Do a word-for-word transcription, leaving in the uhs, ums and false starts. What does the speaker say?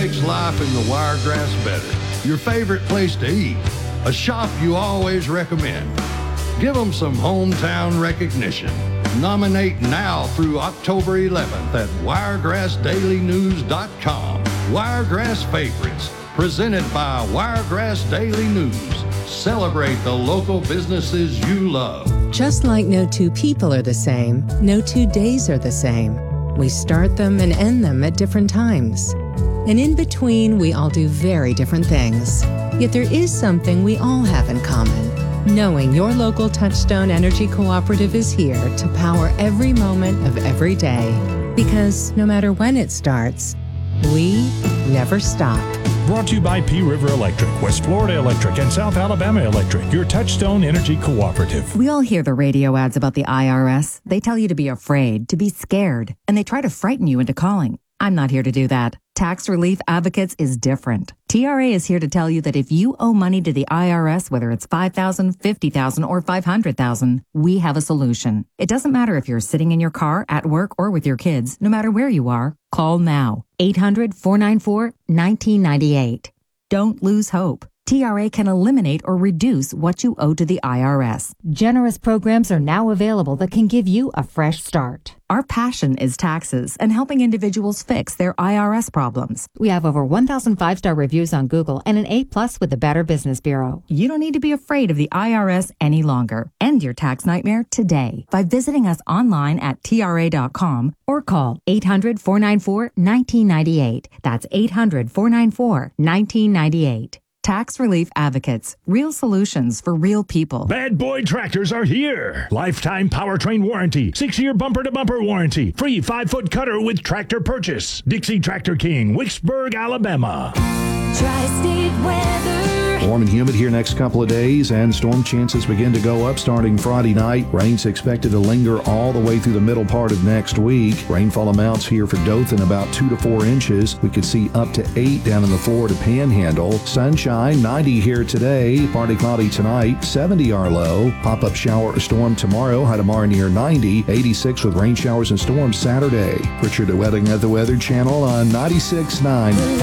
makes life in the Wiregrass better. Your favorite place to eat. A shop you always recommend. Give them some hometown recognition. Nominate now through October eleventh at wiregrass daily news dot com. Wiregrass Favorites, presented by Wiregrass Daily News. Celebrate the local businesses you love. Just like no two people are the same, no two days are the same. We start them and end them at different times. And in between, we all do very different things. Yet there is something we all have in common. Knowing your local Touchstone Energy Cooperative is here to power every moment of every day. Because no matter when it starts, we never stop. Brought to you by P River Electric, West Florida Electric, and South Alabama Electric, your Touchstone Energy Cooperative. We all hear the radio ads about the I R S. They tell you to be afraid, to be scared, and they try to frighten you into calling. I'm not here to do that. Tax Relief Advocates is different. T R A is here to tell you that if you owe money to the I R S, whether it's five thousand dollars, fifty thousand dollars, or five hundred thousand dollars, we have a solution. It doesn't matter if you're sitting in your car, at work, or with your kids. No matter where you are, call now. eight hundred, four nine four, one nine nine eight. Don't lose hope. T R A can eliminate or reduce what you owe to the I R S. Generous programs are now available that can give you a fresh start. Our passion is taxes and helping individuals fix their I R S problems. We have over one thousand five-star reviews on Google and an A plus with the Better Business Bureau. You don't need to be afraid of the I R S any longer. End your tax nightmare today by visiting us online at T R A dot com or call eight hundred, four nine four, one nine nine eight. That's eight hundred, four nine four, one nine nine eight. Tax Relief Advocates. Real solutions for real people. Bad Boy Tractors are here. Lifetime powertrain warranty. Six-year bumper-to-bumper warranty. Free five-foot cutter with tractor purchase. Dixie Tractor King, Wicksburg, Alabama. Tri-State weather. Warm and humid here next couple of days, and storm chances begin to go up starting Friday night. Rain's expected to linger all the way through the middle part of next week. Rainfall amounts here for Dothan about two to four inches. We could see up to eight down in the Florida Panhandle. Sunshine, ninety here today. Partly cloudy tonight, seventy our low. Pop-up shower or storm tomorrow. High tomorrow near ninety. eighty-six with rain showers and storms Saturday. Richard Wedding at the Weather Channel on ninety-six point nine.